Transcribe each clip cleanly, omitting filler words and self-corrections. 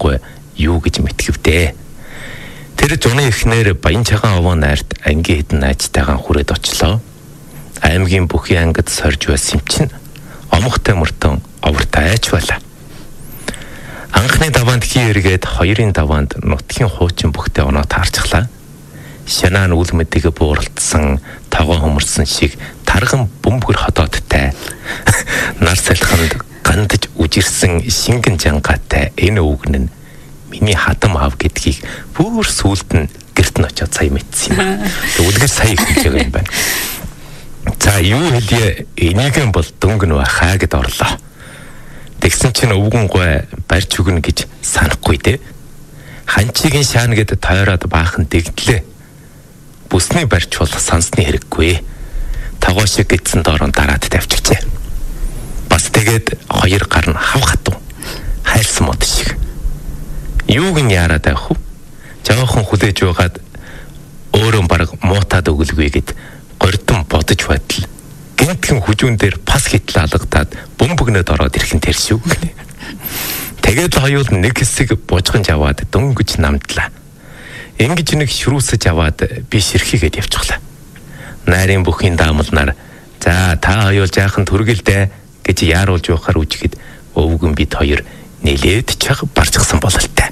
мэдхгүйгүй юу гэж мэтгэвдээ. Тэр жуны эхнэр Баян цагаан овоо найрт ангийн хэдэн найзтайгаа хүрээд очлоо. Аймгийн бүхий ангид сорж байсан чинь омхтой мөртөн овртой айж байлаа. Анхны даваанд хий эргээд хоёрын даваанд нутгийн хуучин бүхтэй оноо таарчихлаа. Шанаа нь үл мэдэгэ бууралтсан, тогоо хөмөрсөн шиг тарган бөмбөр хотоодтай. Нар салхинд гандж үжирсэн шингэн жангаатай энэ үгэн нь миний хатам аав гэдгийг бүр сүулт нь гэрт нь очиод сая мэдсэн юм. Үлгэр сая хэлж байгаа юм байна. За юу хэлье, энийг нь бол дөнгөн байхаа гэд орлоо. Тэгсэн чинь өвгөн гой барьж өгнө гэж санахгүй дээ. Ханчигийн шаана гэд тойроод баахан дэгдлээ. Бүсний барьж бол сансны хэрэггүй. Тогоо шиг гэдсэн доорон дараад тавьчихжээ. Бас тэгээд хоёр гар нь хав хатуу. Хайлсан мод шиг. Юуг нь яарад авах вэ? Жаахан хүлээж байгаад өөрөө баг муутаад өгөлгүй гэд гордон бодож байтал гинтхэн хүжүүн дээр пас хитл алгадаад бөмбөгнөд ороод ирэхэн тэршүү. Тэгээд л хоёул нэг хэсэг бужганж аваад дөнгөж намдлаа. Ингэж нэг ширүүсэж аваад би ширхийгээд явчихлаа. Найрын бүхийн даамлнаар за та хоёул жаахан түргэлдэ гэж яаруулж байхаар үжихэд өвгөн бид хоёр нэлээд чаг барчсан бололтой.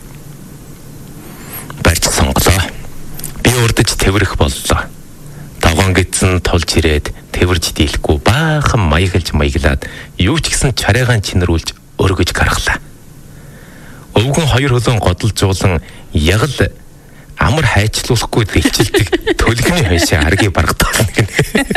Барьж сонголоо. Би урдж тэврэх боллоо. Тогоон гидсэн тулж ирээд тэвэрж дийлэхгүй баахан маяглаад юу ч гэсэн чарайгаан чинэрүүлж өргөж гаргалаа. Өвгөн хоёр хөлөн годолжуулан ягл амар хайчлуулахгүй дэлчилдэг төлгөний хойшоо аргийг баргадуулна гэнэ.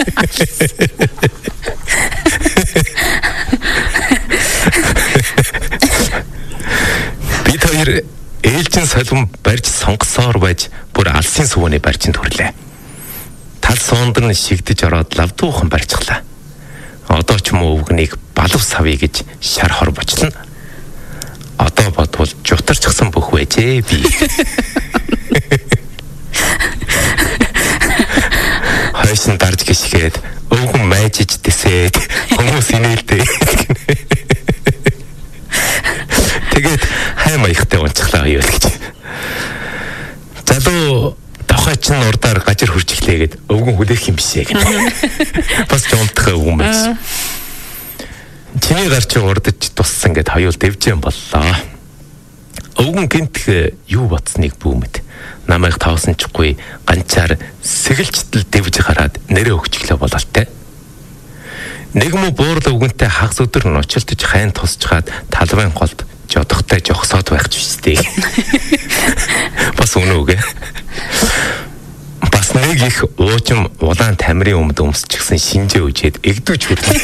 Бид хоёр ээлжин солон барьж сонгосоор байж бүр алсын сүвэний барьжинд хүрлээ. Тал суунд нь шигдэж ороод лавдуухан барьчихлаа. Одоо ч муу өвгнийг балав савъя гэж шар хор бочлоо. Одоо бодвол жутарчсан бүх байжээ би. Хойсон дарж гიშгээд өвгөн майжиж дэсээд хүмүүс инээлдээ. Тэгээд хай маягтай унцглаа юу л гэж. Залуу тохой чин урдаар гажир хурж эхлэгээд өвгөн хүлээх юм бишээ гэнэ. Бас жомтхоо өвгөн байж. Чиний гар чи урдж туссан гэд хоёул дэвжэн боллоо. Өвгөн гинт юу бодсныг бүүмэд. Намайг таасан чгүй ганцаар сэгэлжтэл дэвж гараад нэрээ өгчлөө бололтой. Нэг муу буурал өвгөнтэй хагас өдөр ночилдож хайн тусчгаад талбайн голд жодохтой жогсоод байх ч биш дээ. Бас үнэ үгэ. Бас нэг их уужим улаан тамирын өмд өмсчихсэн шинжээ үжээд эгдүүж хүрлээ.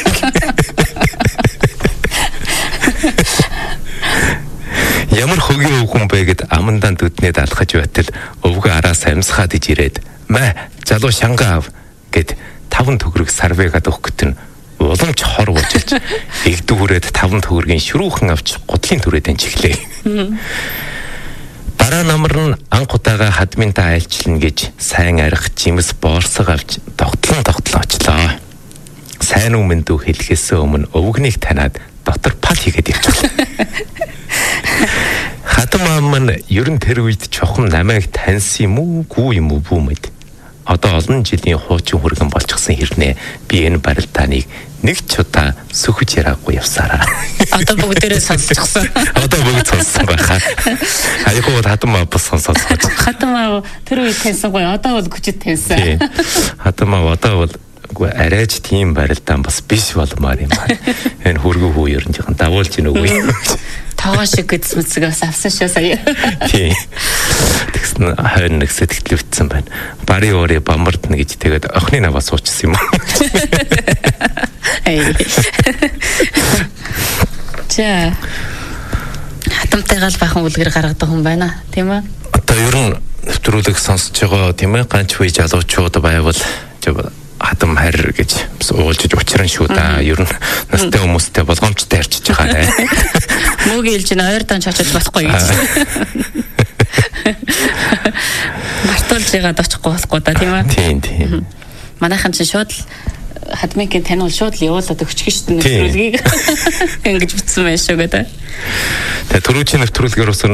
Ямар хөгийн өвгөн бэ гэд амандаа дүднээд алхаж байтал өвгөө араас амьсгаад иж ирээд мэ залуу шангаа ав гэд 5 төгрөг сарвэгаад өгөхөт нь уламж хор уужиж эгдүүрээд 5 төгрөгийн ширүүхэн авч гутлын түрээдэн чихлээ. Дараа намар нь анхудаага хадминтаа айлчлна гэж сайн арих жимс боорсог авч тогтлон очлоо. Сайн өмнөд хэлэхээс өмнө өвгнийг таниад дотор пал хийгээд явчихлаа. Хатам аам нь ерөн тэр үед чухам намайг таньсан юм уу, гүү юм уу бүүмэд. Одоо олон жилийн хуучин хүргэн болчихсон хэрнээ би энэ барилдааныг нэг ч удаа сөхөж яраагүй явсараа. Одоо бүгдээрээ сонсчихсон. Одоо бүгд сонссон байхаа. Айгуу хатам аав бас сонсоод. Хатам аав тэр үед таньсангүй, одоо бол хүчит таньсан. Хатам аав одоо бол арайч тийм барилдаан бас биш болмаар юм байна. Энэ хүргүү хүү ер нь жоохон давуулж ийн үгүй. Тоогоо шиг гэцмэцгээс авсан шүү сая. Тийм. Тэгсэн хойно нэг сэтгэл өвдсөн байна. Бари уурыг бамбардна гэж тэгээд охины наваа суучсан юм. За. Хатамтайгаа л бахан үлгэр гаргадаг хүн байна, тийм ээ? Одоо ер нь нэвтрүүлэг сонсож байгаа тийм ээ? Ганч үе залуучууд байвал хатам хайр гэж уулжиж учран шүү да. Ер нь настай хүмүүстэй болгоомжтой харьцаж байгаа. Мөг хэлж н ойр дан чачиж болохгүй гэж. Мартуулж яагаад очихгүй болохгүй да тийм ээ. Тийм. Манайхан чинь шууд хадмикийн танил шууд л явуулаад өгчих шүү дээ нэвтрүүлгийг. Ингэж бичсэн байх шүү гэдэг. Тэгээ түрүүчийн нэвтрүүлгээр